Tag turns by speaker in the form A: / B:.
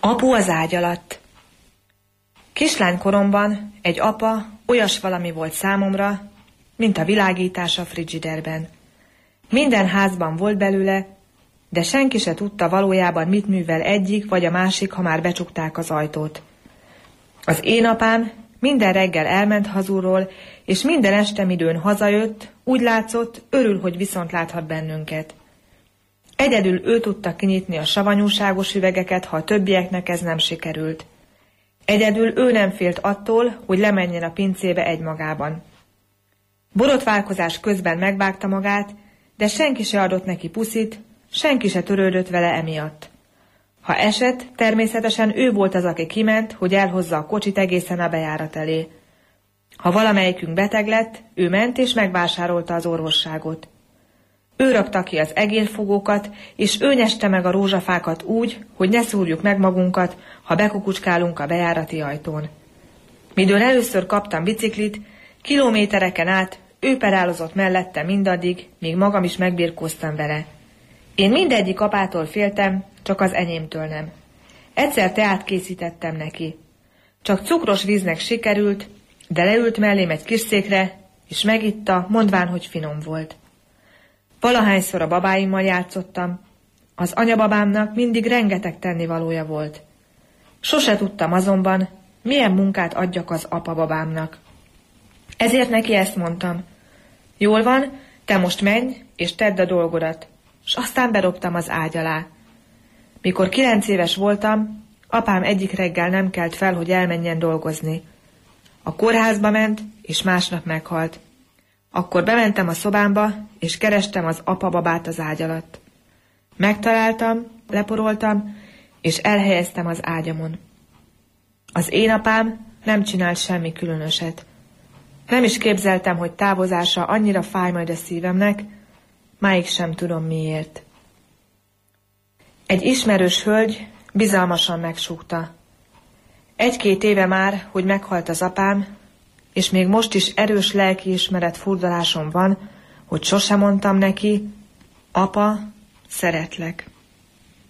A: Apu az ágy alatt. Kislánykoromban egy apa olyas valami volt számomra, mint a világítás a frigiderben. Minden házban volt belőle, de senki se tudta valójában, mit művel egyik vagy a másik, ha már becsukták az ajtót. Az én apám minden reggel elment hazulról, és minden este, midőn hazajött, úgy látszott, örül, hogy viszont láthat bennünket. Egyedül ő tudta kinyitni a savanyúságos üvegeket, ha a többieknek ez nem sikerült. Egyedül ő nem félt attól, hogy lemenjen a pincébe egymagában. Borotválkozás közben megvágta magát, de senki se adott neki puszit, senki se törődött vele emiatt. Ha esett, természetesen ő volt az, aki kiment, hogy elhozza a kocsit egészen a bejárat elé. Ha valamelyikünk beteg lett, ő ment és megvásárolta az orvosságot. Ő rakta ki az egérfogókat, és ő nyeste meg a rózsafákat úgy, hogy ne szúrjuk meg magunkat, ha bekukucskálunk a bejárati ajtón. Midőn először kaptam biciklit, kilométereken át ő pedálozott mellette mindaddig, míg magam is megbirkóztam vele. Én mindegyik apától féltem, csak az enyémtől nem. Egyszer teát készítettem neki. Csak cukros víznek sikerült, de leült mellém egy kis székre, és megitta, mondván, hogy finom volt. Valahányszor a babáimmal játszottam, az anyababámnak mindig rengeteg tennivalója volt. Sose tudtam azonban, milyen munkát adjak az apababámnak. Ezért neki ezt mondtam: jól van, te most menj, és tedd a dolgodat, s aztán bedobtam az ágy alá. Mikor 9 éves voltam, apám egyik reggel nem kelt fel, hogy elmenjen dolgozni. A kórházba ment, és másnap meghalt. Akkor bementem a szobámba, és kerestem az apababát az ágy alatt. Megtaláltam, leporoltam, és elhelyeztem az ágyamon. Az én apám nem csinált semmi különöset. Nem is képzeltem, hogy távozása annyira fáj majd a szívemnek, máig sem tudom miért. Egy ismerős hölgy bizalmasan megsúgta: 1-2 éve már, hogy meghalt az apám, és még most is erős lelkiismeret furdalásom van, hogy sosem mondtam neki: apa, szeretlek.